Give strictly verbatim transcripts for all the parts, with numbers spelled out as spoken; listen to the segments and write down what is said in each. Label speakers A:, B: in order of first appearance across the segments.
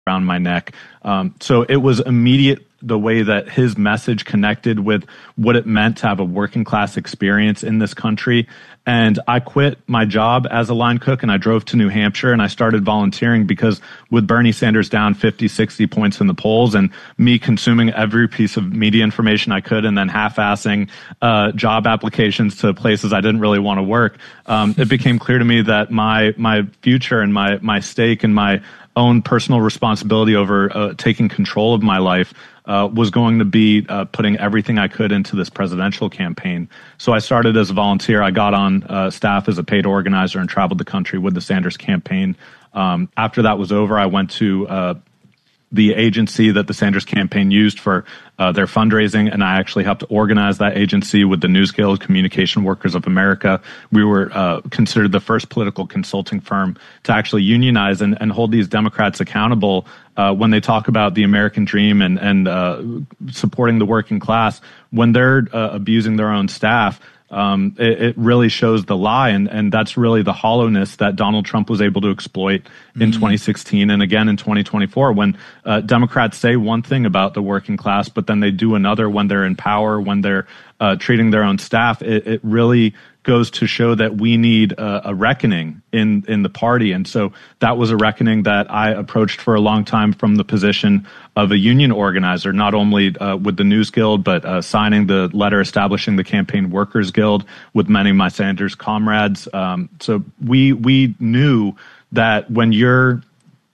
A: around my neck. Um, so it was immediate the way that his message connected with what it meant to have a working class experience in this country. And I quit my job as a line cook and I drove to New Hampshire and I started volunteering because with Bernie Sanders down fifty, sixty points in the polls and me consuming every piece of media information I could and then half-assing uh, job applications to places I didn't really want to work, um, it became clear to me that my my future and my my stake and my own personal responsibility over uh, taking control of my life uh, was going to be uh, putting everything I could into this presidential campaign. So I started as a volunteer. I got on uh, staff as a paid organizer and traveled the country with the Sanders campaign. Um, after that was over, I went to uh, the agency that the Sanders campaign used for uh, their fundraising, and I actually helped organize that agency with the News Guild, Communication Workers of America. We were uh, considered the first political consulting firm to actually unionize and, and hold these Democrats accountable uh, when they talk about the American dream and, and uh, supporting the working class. When they're uh, abusing their own staff, Um, it, it really shows the lie, and, and that's really the hollowness that Donald Trump was able to exploit in mm-hmm. twenty sixteen and again in twenty twenty-four when uh, Democrats say one thing about the working class, but then they do another when they're in power, when they're uh, treating their own staff. It, it really goes to show that we need a, a reckoning in, in the party. And so that was a reckoning that I approached for a long time from the position of a union organizer, not only uh, with the News Guild, but uh, signing the letter establishing the Campaign Workers Guild with many of my Sanders comrades. Um, so we we knew that when you're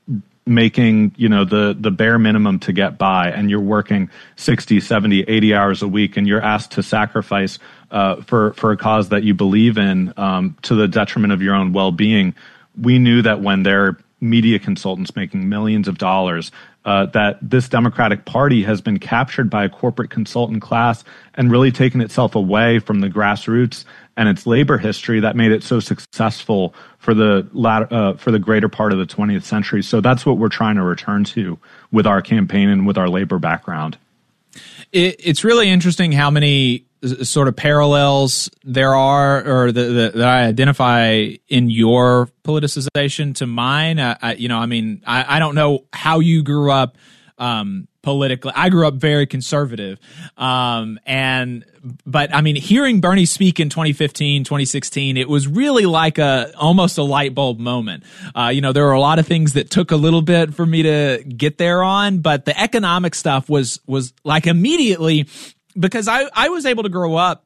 A: making, you know, the, the bare minimum to get by and you're working sixty, seventy, eighty hours a week and you're asked to sacrifice uh, for, for a cause that you believe in um, to the detriment of your own well-being, we knew that when there are media consultants making millions of dollars, uh, that this Democratic Party has been captured by a corporate consultant class and really taken itself away from the grassroots and its labor history that made it so successful for the latter, uh, for the greater part of the twentieth century. So that's what we're trying to return to with our campaign and with our labor background.
B: It, it's really interesting how many sort of parallels there are, or the, the, that I identify in your politicization to mine. I, I, you know, I mean, I, I don't know how you grew up um, politically. I grew up very conservative, um, and but I mean, hearing Bernie speak in twenty fifteen, twenty sixteen, it was really like a almost a light bulb moment. Uh, you know, there were a lot of things that took a little bit for me to get there on, but the economic stuff was was like immediately. Because I, I was able to grow up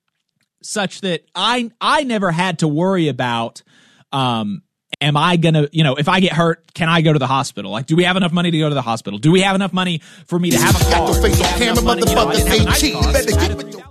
B: such that I I never had to worry about, um, am I going to, you know, if I get hurt, can I go to the hospital? Like, do we have enough money to go to the hospital? Do we have enough money for me to have a car? Do we have enough money, you know, I didn't have a nice car.